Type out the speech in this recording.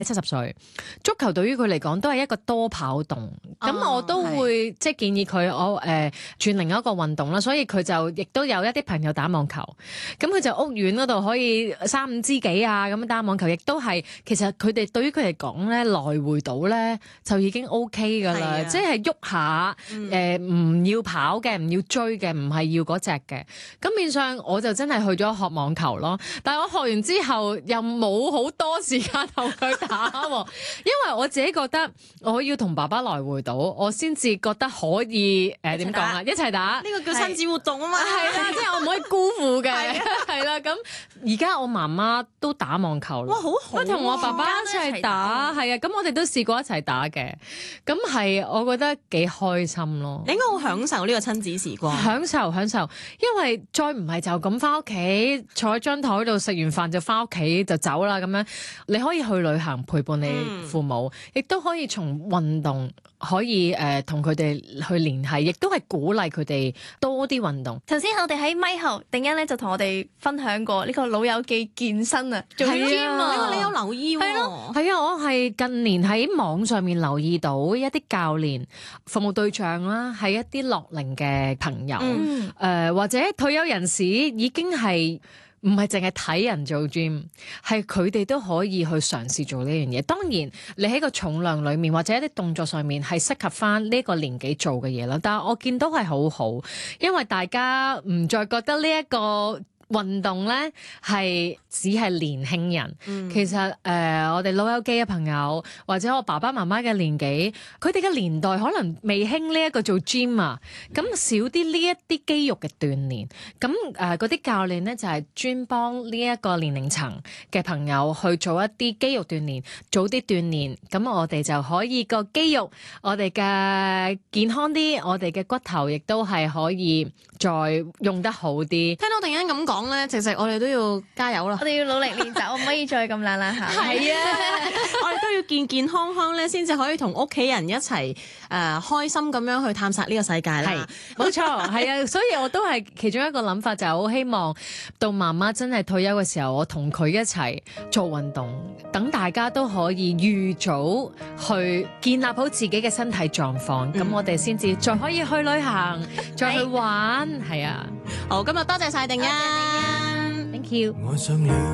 70歲，足球對於佢嚟講都係一個多跑動，咁我都會即係建議佢轉另一個運動啦，所以佢就亦都有一啲朋友打網球，咁佢就屋苑嗰度可以3、5知己啊咁打網球，亦都係其實佢哋對於佢嚟講咧來回到咧就已經 OK 噶啦，即係喐下唔要跑嘅，唔要追嘅，唔係要嗰隻嘅，咁變相我就真係去咗學網球咯，但係我學完之後又冇好多時間同佢打，因為我自己覺得我要同爸爸來回到，我先至覺得可以點講啊，一齊打， 呢個叫親子活動啊嘛， 係啦，即係我唔可以辜負嘅，係啦，咁而家我媽媽都打網球啦， 哇，好好， 我同我爸爸一齊打，係啊，咁我哋都試過一齊打嘅，咁係我覺得幾開心咯。 你應該好享受呢個親子時光， 享受，因為再唔係就咁翻屋企坐喺張台度食完飯就翻屋企就走啦咁樣，你可以去旅行陪伴你父母，亦都可以從運動可以同佢哋去聯繫，亦都係鼓勵佢哋多啲運動。 頭先我哋喺咪後突然間咧就同我哋分享過呢個老友記健身啊，做 gym 啊， 呢個你有留意喎？ 係啊，我係近年喺網上面留意到一啲教練服務對象啦，係一啲樂齡嘅朋友，或者退休人士已經係唔係淨係睇人做 gym， 係佢哋都可以去嘗試做呢樣嘢。當然，你喺個重量裡面或者一啲動作上面係適合翻呢個年紀做嘅嘢啦。但係我見到係好好，因為大家唔再覺得呢一個運動咧係只係年輕人，其實我哋老友記嘅朋友或者我爸爸媽媽嘅年紀，佢哋嘅年代可能未興呢一個做 gym 啊，咁少啲呢一啲肌肉嘅鍛鍊，咁嗰啲教練咧就係專幫呢一個年齡層嘅朋友去做一啲肌肉鍛鍊，早啲鍛鍊，咁我哋就可以個肌肉，我哋嘅健康啲，我哋嘅骨頭亦都係可以再用得好啲。聽到突然間咁講咧，其實我哋都要加油啦！ 我哋要努力練習，我唔可以再咁懶懶下。 係啊，我哋都要健健康康咧，先至可以同屋企人一齊開心咁樣去探索呢個世界啦。 係，冇錯，係啊，所以我都係其中一個諗法，就係好希望到媽媽真係退休嘅時候，我同佢一齊做運動，等大家都可以預早去建立好自己嘅身體狀況，咁我哋先至再可以去旅行，再去玩。係啊， 好，今日多謝晒定欣 ，thank you。